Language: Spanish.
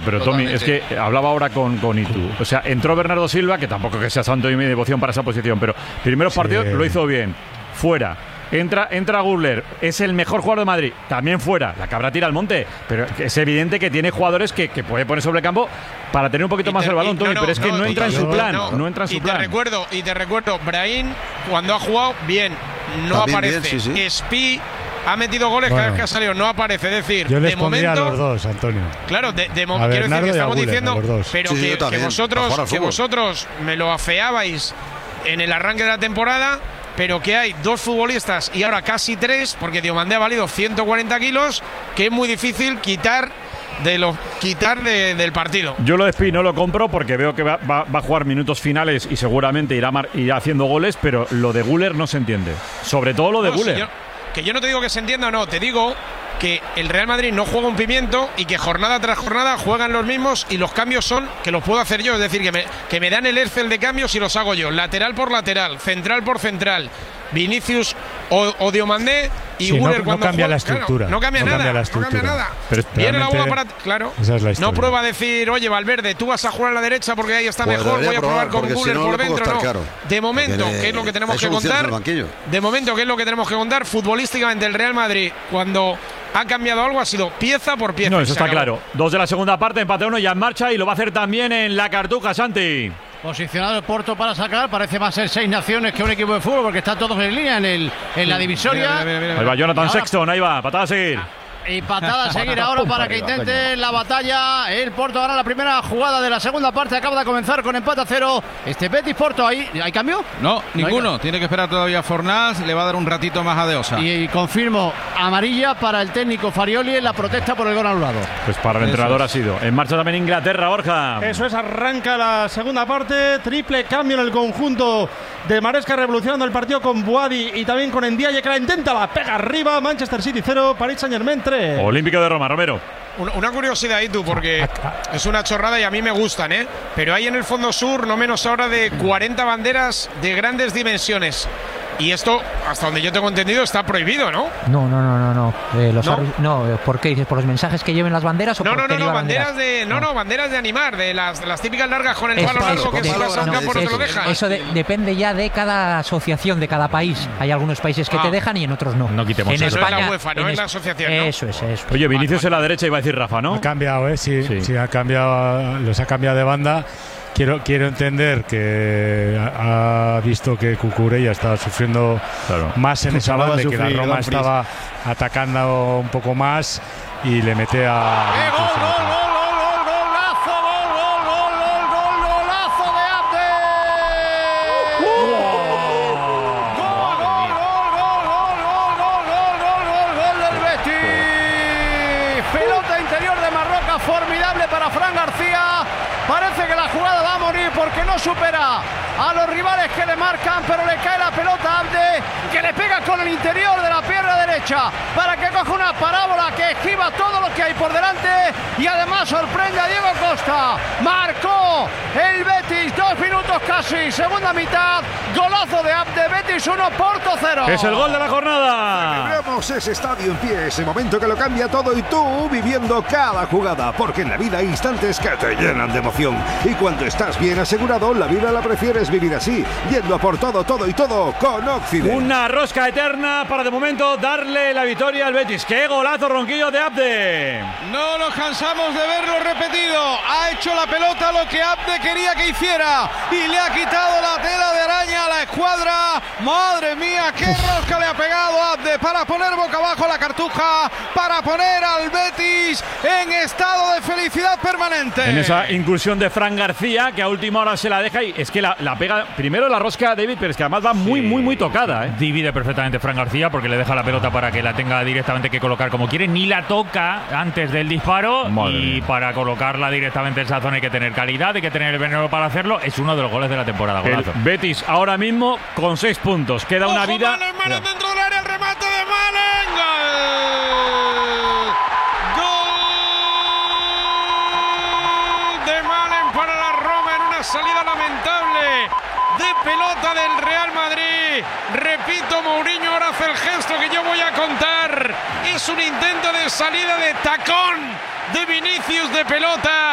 pero Tommy, es que hablaba ahora con Itu. O sea, entró Bernardo Silva, que tampoco que sea santo y mi devoción para esa posición, pero primeros partidos lo hizo bien. Fuera. Entra Gurler, es el mejor jugador de Madrid, también fuera, la cabra tira al monte, pero es evidente que tiene jugadores que puede poner sobre el campo para tener un poquito más el balón, Tommy, pero es que no entra en su plan, no entra en su plan. Y te recuerdo, Brahim, cuando ha jugado bien, no aparece. Espi ha metido goles cada vez que ha salido, no aparece. Es decir, yo les de momento a los dos, Antonio. Claro, de momento quiero decir que estamos diciendo, pero que vosotros me lo afeabais en el arranque de la temporada. Pero que hay 2 futbolistas y ahora casi 3, porque Diomandé ha valido 140 kilos, que es muy difícil quitar del partido. Yo lo de Spi no lo compro porque veo que va a jugar minutos finales y seguramente irá haciendo goles, pero lo de Güler no se entiende. Sobre todo lo de Güler. Que yo no te digo que se entienda o no, te digo que el Real Madrid no juega un pimiento y que jornada tras jornada juegan los mismos y los cambios son que los puedo hacer yo, es decir, que me dan el Excel de cambios y los hago yo, lateral por lateral, central por central, Vinicius o Diomandé y Güler cuando cambia juega, la estructura. Claro, no cambia nada. Pero viene la bola para… Claro, no prueba a decir, oye, Valverde, tú vas a jugar a la derecha porque ahí está mejor, voy a probar con Güler por dentro. No. De momento, ¿qué es lo que tenemos que contar? De momento, ¿qué es lo que tenemos que contar? Futbolísticamente, el Real Madrid, cuando ha cambiado algo, ha sido pieza por pieza. No, eso está claro. 2 de la segunda parte, empate 1 ya en marcha y lo va a hacer también en la Cartuja, Santi. Posicionado el Porto para sacar, parece más ser 6 naciones que un equipo de fútbol porque están todos en línea en la divisoria. Mira. Ahí va Jonathan Sexton, ahí va, patada a seguir. Y patada a seguir ahora para que intente la batalla. El Porto gana la primera jugada de la segunda parte. Acaba de comenzar con empate a 0. Betis Porto, ¿hay cambio? No, ninguno. Tiene que esperar todavía Fornals. Le va a dar un ratito más a De Osa. Y confirmo, amarilla para el técnico Farioli en la protesta por el gol anulado. Pues para el entrenador ha sido. En marcha también Inglaterra, Borja. Eso es, arranca la segunda parte. Triple cambio en el conjunto de Maresca, revolucionando el partido con Boadi y también con Ndiaye, que la intenta, la pega arriba. Manchester City 0, Paris Saint-Germain 3. Olímpico de Roma, Romero. Una curiosidad, Itu, porque es una chorrada y a mí me gustan, pero hay en el fondo sur no menos ahora de 40 banderas de grandes dimensiones. Y esto, hasta donde yo tengo entendido, está prohibido, ¿no? No. ¿Por qué dices? ¿Por los mensajes que lleven las banderas o banderas de animar, de las típicas largas con el palo largo que si vas a un campo no te lo dejan. Eso depende ya de cada asociación, de cada país. Hay algunos países que te dejan y en otros no. No quitemos eso. España, no es la UEFA, no es la asociación, ¿no? Eso es. Oye, Vinicius en la derecha iba a decir Rafa, ¿no? Ha cambiado, sí, ha cambiado, los ha cambiado de banda. Quiero entender que ha visto que Cucurella estaba sufriendo más en esa banda, que la Roma estaba atacando un poco más y le mete a… Formidable para Fran García. Parece que la jugada va a morir porque no supera a los rivales que le marcan, pero le cae la pelota a Abde, que le pega con el interior de la pierna derecha para que coja una parábola que esquiva todo lo que hay por delante y además sorprende a Diego Costa. Marcó el Betis, 2 minutos casi, segunda mitad, golazo de Abde. Betis 1, Porto 0. Es el gol de la jornada. Celebramos ese estadio en pie, ese momento que lo cambia todo y tú viviendo cada jugada, porque en la vida hay instantes que te llenan de emoción y cuando estás bien asegurado, la vida la prefieres vivir así, yendo a por todo y todo con Occident. Una rosca eterna para de momento darle la victoria al Betis. ¡Qué golazo, Ronquillo, de Abde! No nos cansamos de verlo repetido. Ha hecho la pelota lo que Abde quería que hiciera y le ha quitado la tela de araña a la escuadra. ¡Madre mía, qué rosca le ha pegado Abde para poner boca abajo la Cartuja, para poner al Betis en estado de felicidad permanente! En esa incursión de Fran García, que a última hora se la deja y es que la pega primero la rosca David, pero es que además va muy tocada. Divide perfectamente Fran García porque le deja la pelota para que la tenga directamente que colocar como quiere, ni la toca antes del disparo. Madre y mía. Para colocarla directamente en esa zona hay que tener calidad, hay que tener el veneno para hacerlo. Es uno de los goles de la temporada. El Betis ahora mismo con 6 puntos, queda una vida. Manen dentro del área, el remate de Manen. Gol de Manen para la Roma en una salida lamentable de pelota del Real Madrid. Repito, Mourinho ahora hace el gesto que yo voy a contar. Es un intento de salida de tacón de Vinicius de pelota.